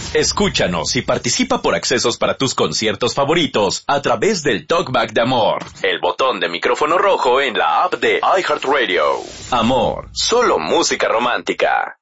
Escúchanos y participa por accesos para tus conciertos favoritos a través del Talkback de Amor, el botón de micrófono rojo en la app de iHeartRadio. Amor, solo música romántica.